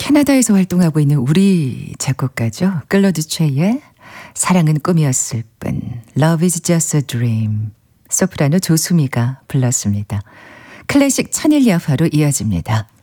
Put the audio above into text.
캐나다에서 활동하고 있는 우리 작곡가죠. 클로드 최의 사랑은 꿈이었을 뿐, Love is just a dream. 소프라노 조수미가 불렀습니다. 클래식 천일야화로 이어집니다.